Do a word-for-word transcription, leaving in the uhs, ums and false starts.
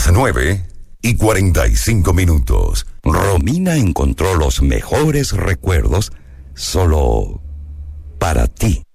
las nueve y cuarenta y cinco minutos. Romina encontró los mejores recuerdos solo para ti.